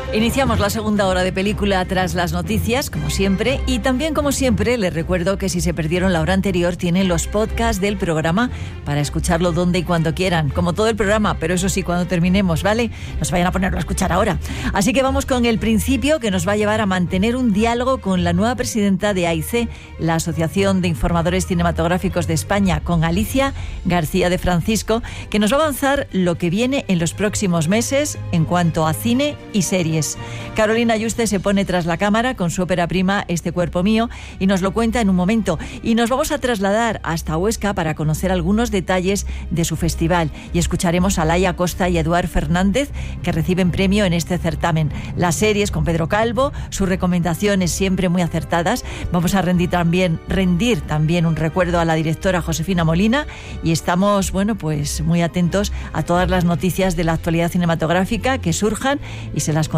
Iniciamos la segunda hora de película tras las noticias, como siempre, y también como siempre les recuerdo que si se perdieron la hora anterior tienen los podcasts del programa para escucharlo donde y cuando quieran, como todo el programa, pero eso sí, cuando terminemos, ¿vale? No se vayan a ponerlo a escuchar ahora. Así que vamos con el principio, que nos va a llevar a mantener un diálogo con la nueva presidenta de AIC, la Asociación de Informadores Cinematográficos de España, con Alicia García de Francisco, que nos va a avanzar lo que viene en los próximos meses en cuanto a cine y series. Carolina Yuste se pone tras la cámara con su ópera prima Este cuerpo mío y nos lo cuenta en un momento. Y nos vamos a trasladar hasta Huesca para conocer algunos detalles de su festival y escucharemos a Laia Costa y Eduard Fernández, que reciben premio en este certamen. Las series con Pedro Calvo, sus recomendaciones siempre muy acertadas. Vamos a rendir también un recuerdo a la directora Josefina Molina y estamos, muy atentos a todas las noticias de la actualidad cinematográfica que surjan y se las